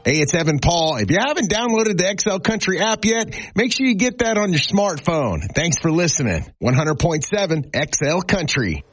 Hey, it's Evan Paul. If you haven't downloaded the XL Country app yet, make sure you get that on your smartphone. Thanks for listening. 100.7 XL Country.